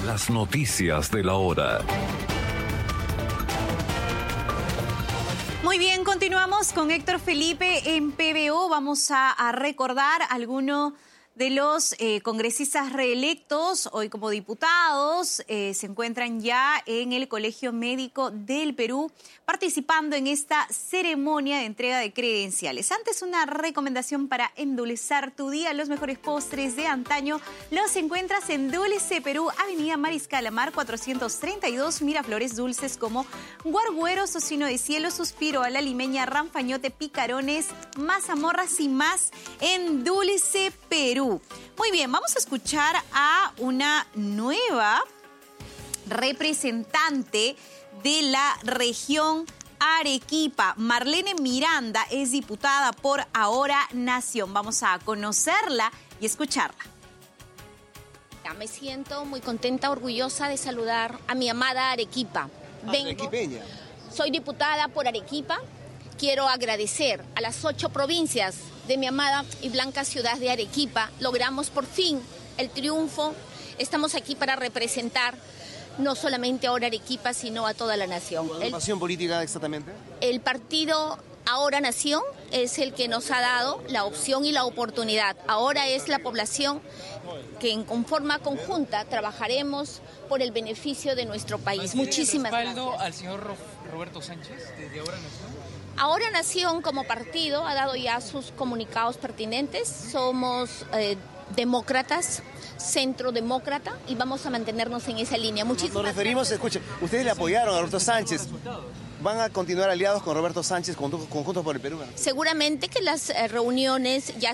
Las noticias de la hora. Muy bien, continuamos con Héctor Felipe en PBO. Vamos a recordar algunos de los congresistas reelectos, hoy como diputados, se encuentran ya en el Colegio Médico del Perú, participando en esta ceremonia de entrega de credenciales. Antes, una recomendación para endulzar tu día. Los mejores postres de antaño los encuentras en Dulce Perú, Avenida Mariscal Amar 432, Miraflores, dulces como guargueros, tocino de cielo, suspiro a la limeña, ranfañote, picarones, mazamorras y más en Dulce Perú. Muy bien, vamos a escuchar a una nueva representante de la región Arequipa. Marlene Miranda es diputada por Ahora Nación. Vamos a conocerla y escucharla. Me siento muy contenta, orgullosa de saludar a mi amada Arequipa. Arequipeña. Soy diputada por Arequipa. Quiero agradecer a las 8 provincias de mi amada y blanca ciudad de Arequipa. Logramos por fin el triunfo. Estamos aquí para representar no solamente ahora Arequipa, sino a toda la nación. ¿Qué agrupación política exactamente? El partido Ahora Nación es el que nos ha dado la opción y la oportunidad. Ahora es la población que en forma conjunta trabajaremos por el beneficio de nuestro país. Muchísimas gracias. ¿Respaldo al señor Roberto Sánchez desde Ahora Nación? Ahora Nación como partido ha dado ya sus comunicados pertinentes. Somos demócratas, centro demócrata, y vamos a mantenernos en esa línea. Muchísimas Nos referimos, escuche, ustedes le apoyaron a Roberto Sánchez. ¿Van a continuar aliados con Roberto Sánchez, con Juntos por el Perú? Seguramente que las reuniones ya